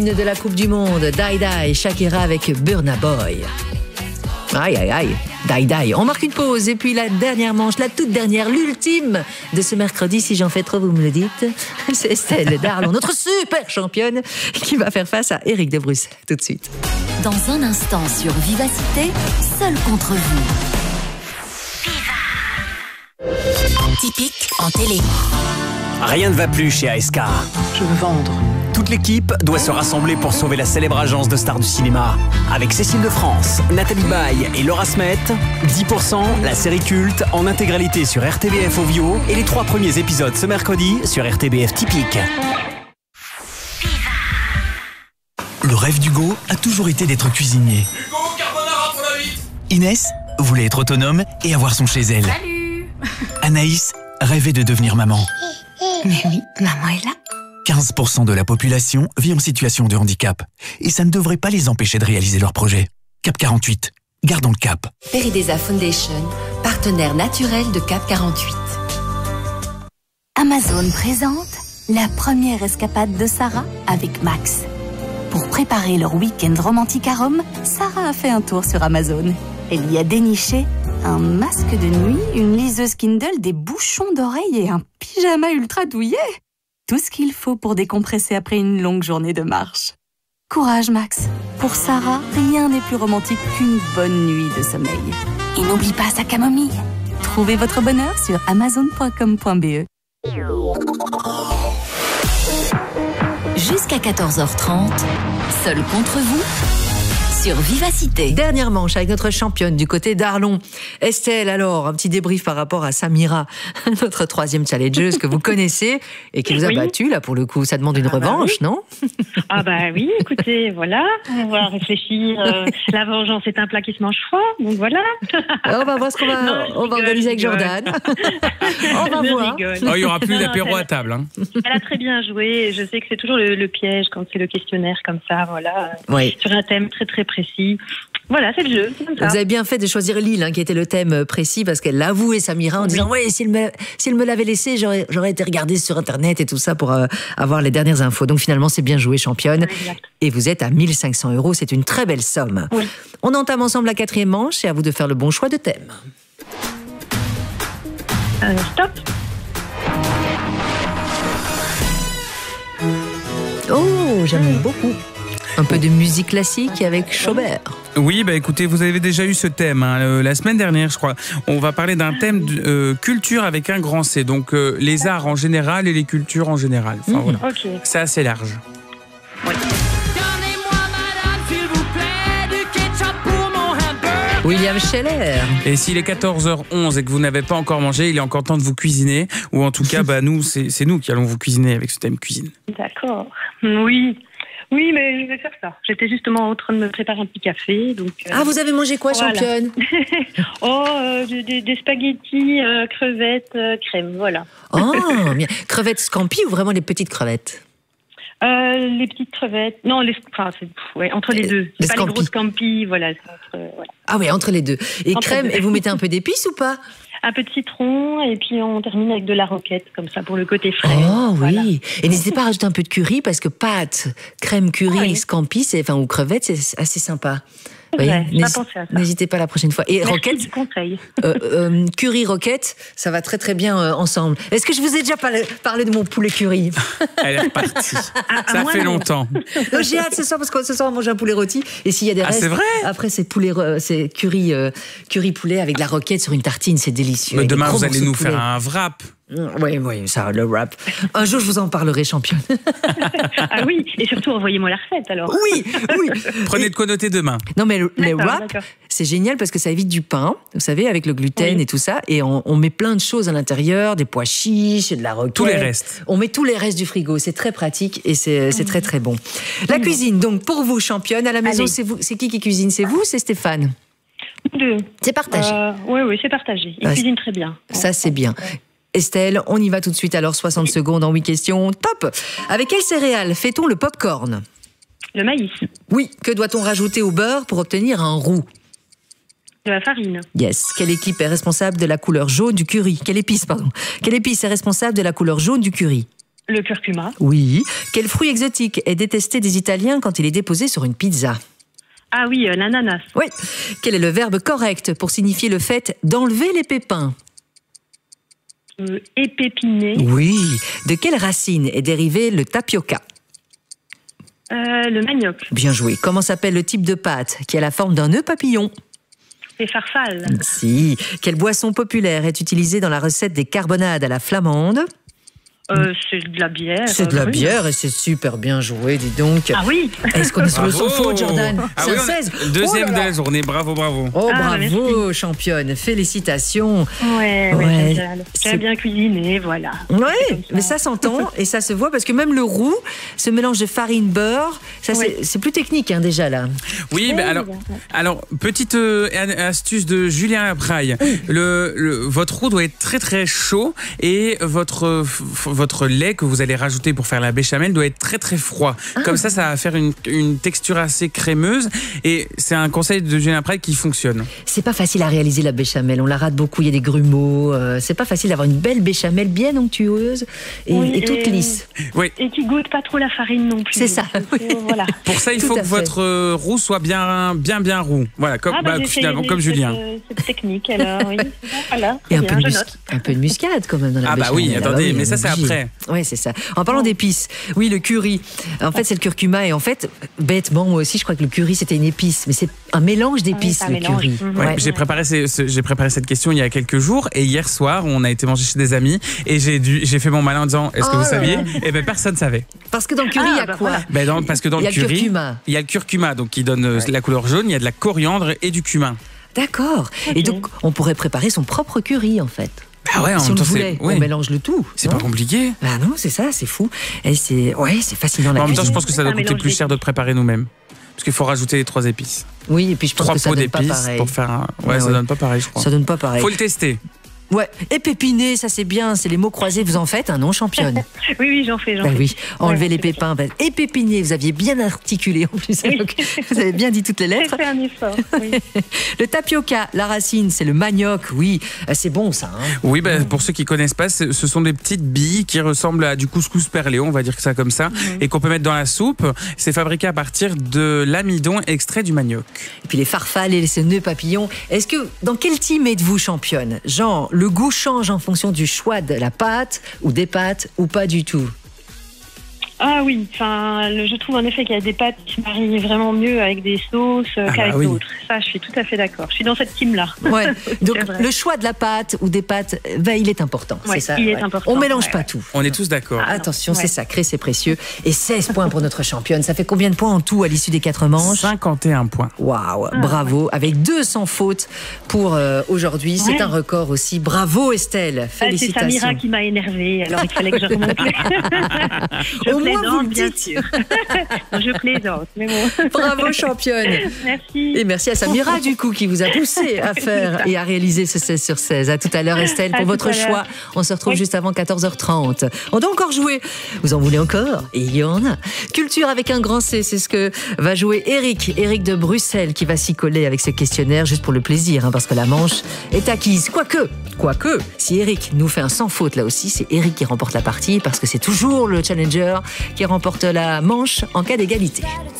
De la Coupe du Monde, Die Die, Shakira avec Burna Boy. Aïe, aïe, aïe, Die Die. On marque une pause et puis la dernière manche, la toute dernière, l'ultime de ce mercredi. Si j'en fais trop, vous me le dites. C'est Estelle Darlon, notre super championne, qui va faire face à Eric de Bruxelles. Tout de suite. Dans un instant sur Vivacité, seul contre vous. Typique en télé. Rien ne va plus chez ASK. Je veux vendre. Toute l'équipe doit se rassembler pour sauver la célèbre agence de stars du cinéma. Avec Cécile de France, Nathalie Baye et Laura Smet, 10%, la série culte, en intégralité sur RTBF Ovio et les 3 premiers épisodes ce mercredi sur RTBF Typique. Le rêve d'Hugo a toujours été d'être cuisinier. Hugo, carbonara pour la vie. Inès voulait être autonome et avoir son chez elle. Salut. Anaïs rêvait de devenir maman. Mais oui, maman est là. 15% de la population vit en situation de handicap. Et ça ne devrait pas les empêcher de réaliser leurs projets. Cap 48, gardons le cap. Peridesa Foundation, partenaire naturel de Cap 48. Amazon présente la première escapade de Sarah avec Max. Pour préparer leur week-end romantique à Rome, Sarah a fait un tour sur Amazon. Elle y a déniché un masque de nuit, une liseuse Kindle, des bouchons d'oreilles et un pyjama ultra douillet. Tout ce qu'il faut pour décompresser après une longue journée de marche. Courage, Max. Pour Sarah, rien n'est plus romantique qu'une bonne nuit de sommeil. Et n'oublie pas sa camomille. Trouvez votre bonheur sur amazon.com.be. Jusqu'à 14h30, seul contre vous, sur Vivacité. Dernière manche avec notre championne du côté d'Arlon. Estelle, alors, un petit débrief par rapport à Samira, notre 3e challengeuse que vous connaissez et qui vous a battu, là, pour le coup. Ça demande une revanche, oui. non? Ah bah oui, écoutez, voilà, on va réfléchir. La vengeance est un plat qui se mange froid, donc voilà. On va voir ce qu'on va, on va organiser avec Jordan. On va voir. Oh, il n'y aura plus d'apéro à table. Hein. Elle a très bien joué. Je sais que c'est toujours le piège quand c'est le questionnaire comme ça, voilà. Oui. Sur un thème très très précis. Voilà, c'est le jeu. C'est comme ça. Vous avez bien fait de choisir Lille, hein, qui était le thème précis, parce qu'elle l'a avoué, Samira, en disant « Oui, s'il me l'avait laissé, j'aurais été regarder sur Internet et tout ça pour avoir les dernières infos. » Donc finalement, c'est bien joué, championne. Exact. Et vous êtes à 1 500 €. C'est une très belle somme. Oui. On entame ensemble la 4e manche et à vous de faire le bon choix de thème. Stop. Oh, j'aime beaucoup. Un peu de musique classique avec Schobert. Oui, bah écoutez, vous avez déjà eu ce thème hein, la semaine dernière, je crois. On va parler d'un thème de culture avec un grand C. Donc les arts en général et les cultures en général. Enfin, voilà. Ok. C'est assez large. Oui. William Scheller. Et s'il est 14h11 et que vous n'avez pas encore mangé, il est encore temps de vous cuisiner. Ou en tout cas, bah, nous, c'est nous qui allons vous cuisiner avec ce thème cuisine. D'accord. Oui. Oui, mais je vais faire ça. J'étais justement en train de me préparer un petit café. Donc, Ah, vous avez mangé quoi, voilà. championne? Des spaghettis, crevettes, crème, voilà. Oh, bien. Crevettes scampi ou vraiment les petites crevettes? Les petites crevettes. Non, entre les deux. Les C'est pas les scampi. grosses scampi, voilà. Voilà. Ah oui, entre les deux. Et Entre crème, les deux. et vous mettez un peu d'épices ou pas? Un peu de citron, et puis on termine avec de la roquette, comme ça, pour le côté frais. Oh oui. Voilà. Et n'hésitez pas à rajouter un peu de curry, parce que pâte, crème, curry, Oui. scampi, ou crevettes, c'est assez sympa. C'est vrai, j'ai pas N'hésitez- pensé à ça. N'hésitez pas la prochaine fois. Et Merci roquette, du conseil. curry, roquette, ça va très très bien ensemble. Est-ce que je vous ai déjà parlé de mon poulet curry? Elle est repartie. Ça moi, fait non. longtemps. J'ai hâte ce soir, parce que ce soir on mange un poulet rôti. Et s'il y a des Ah, restes, c'est vrai après c'est c'est curry poulet avec de la roquette sur une tartine, c'est délicieux. Mais Avec des demain, gros vous allez morceaux nous de poulet. faire un wrap. Oui, ça, le wrap. Un jour, je vous en parlerai, championne. Ah oui, et surtout, envoyez-moi la recette, alors. Oui. Prenez de quoi noter demain. Non, mais les D'accord, wraps, d'accord. c'est génial parce que ça évite du pain, vous savez, avec le gluten Oui. et tout ça. Et on met plein de choses à l'intérieur, des pois chiches, de la roquette. Tous les restes. On met tous les restes du frigo. C'est très pratique et c'est très, très bon. La cuisine, donc, pour vous, championne, à la maison, Allez. c'est vous, c'est qui cuisine? C'est vous ou c'est Stéphane? Deux. C'est partagé. Oui, c'est partagé. Il Ah, cuisine très bien. Ça, c'est bien. Estelle, on y va tout de suite. Alors, 60 secondes en 8 questions. Top! Avec quelle céréale fait-on le popcorn? Le maïs, Oui. Que doit-on rajouter au beurre pour obtenir un roux? de la farine, Yes. Quelle équipe est responsable de la couleur jaune du curry? Quelle épice, pardon? Quelle épice est responsable de la couleur jaune du curry? Le curcuma. Oui. Quel fruit exotique est détesté des Italiens quand il est déposé sur une pizza? Ah oui, l'ananas. Oui. Quel est le verbe correct pour signifier le fait d'enlever les pépins? Épépiner. Oui. De quelle racine est dérivé le tapioca? Le manioc. Bien joué. Comment s'appelle le type de pâte qui a la forme d'un nœud papillon? Les farfales. Si. Quelle boisson populaire est utilisée dans la recette des carbonades à la flamande? C'est de la bière. C'est de la oui. bière et c'est super bien joué, dis donc. Ah oui. Est-ce qu'on est sur le sans faute, Jordan? Ah C'est oui, un on est 16. deuxième Oh de là la là. journée, bravo. Oh, Ah, bravo, championne. Félicitations. Ouais, Ouais, j'ai c'est- bien cuisiné, voilà. Oui, comme ça. mais ça s'entend et ça se voit parce que même le roux, ce mélange de farine, beurre, ça Oui. c'est plus technique hein, déjà là. Oui, mais alors petite astuce de Julien Praille. Votre roux doit être très très chaud et votre lait que vous allez rajouter pour faire la béchamel doit être très très froid. Comme ça va faire une texture assez crémeuse et c'est un conseil de Julien Praille qui fonctionne. C'est pas facile à réaliser la béchamel, on la rate beaucoup, il y a des grumeaux, c'est pas facile d'avoir une belle béchamel bien onctueuse et, Oui, et toute et- lisse. Oui. Et qui goûte pas trop la farine non plus. C'est ça, oui. Voilà. Pour ça, il Tout faut à que fait. votre roux soit bien roux. Voilà, comme J'ai finalement essayé comme Julien. cette technique, alors, oui. Voilà, Et très bien, je note. un peu de muscade quand même dans la Ah bah béchamel. oui, attendez, mais ça, c'est après. Oui, c'est ça. En parlant d'épices, oui, le curry. En fait, c'est le curcuma et en fait, bêtement, moi aussi, je crois que le curry c'était une épice, mais c'est un mélange d'épices, c'est un le mélange. curry. Mhm. Ouais, Ouais. j'ai préparé cette question il y a quelques jours et hier soir on a été manger chez des amis et j'ai fait mon malin en disant est-ce que Oh vous là saviez? là. Et ben personne savait. Parce que dans le curry, il y a bah quoi voilà. Parce que dans Il y le a le curry, curcuma. il y a le curcuma donc qui donne la couleur jaune, il y a de la coriandre et du cumin. D'accord. Et donc, on pourrait préparer son propre curry, en fait. Ah ouais, en Si même on temps le voulait, ouais. on mélange le tout. C'est non pas compliqué. Ah non, c'est ça, c'est fou. Et c'est fascinant la En même temps, je cuisine. pense que ça doit Un coûter mélange plus cher de le préparer nous-mêmes. Parce qu'il faut rajouter les 3 épices. Oui, et puis je pense 3 que ça pots donne pas d'épices pareil. pour faire un... Ouais, ça ouais. donne pas pareil, je crois. Ça donne pas pareil. Faut le tester. Ouais. Et pépiner, ça c'est bien, c'est les mots croisés, vous en faites un nom championne. Oui, j'en fais. Ben oui, enlever Ouais, les c'est pépins. Ben, et pépiner, vous aviez bien articulé en plus. Oui. Donc, vous avez bien dit toutes les J'ai lettres. fait un effort. Oui. Le tapioca, la racine, c'est le manioc, oui. C'est bon ça. Hein. Oui, pour ceux qui connaissent pas, ce sont des petites billes qui ressemblent à du couscous perlé, on va dire que ça comme ça, et qu'on peut mettre dans la soupe. C'est fabriqué à partir de l'amidon extrait du manioc. Et puis les farfales et ces nœuds papillons. Est-ce que, dans quel team êtes-vous championne? Genre, le goût change en fonction du choix de la pâte ou des pâtes ou pas du tout? Ah oui, je trouve en effet qu'il y a des pâtes qui se marient vraiment mieux avec des sauces qu'avec oui. d'autres. Ça, je suis tout à fait d'accord. Je suis dans cette team-là. Ouais. Donc C'est vrai. le choix de la pâte ou des pâtes, il est important. Ouais, c'est ça. il est important. On mélange Ouais, pas ouais. tout. On est tous d'accord. Attention, ouais. c'est sacré, c'est précieux. Et 16 points pour notre championne. Ça fait combien de points en tout à l'issue des 4 manches? 51 points. Waouh, bravo. Avec 200 fautes pour aujourd'hui. C'est Ouais. un record aussi. Bravo Estelle. C'est Félicitations. Samira qui m'a énervée, alors il fallait que je remonte. Je Au moins, vous plaisante, le bien dites. sûr. Je plaisante, mais bon. Bravo championne. Merci. Et merci à Samira du coup qui vous a poussé à faire et à réaliser ce 16 sur 16. À tout à l'heure Estelle À pour tout votre à l'heure. choix. On se retrouve Oui. juste avant 14h30. On doit encore jouer. Vous en voulez encore? Et il y en a. Culture avec un grand C, c'est ce que va jouer Eric de Bruxelles qui va s'y coller avec ce questionnaire juste pour le plaisir parce que la manche est acquise. Quoique, si Eric nous fait un sans faute là aussi, c'est Eric qui remporte la partie parce que c'est toujours le challenger qui remporte la manche en cas d'égalité.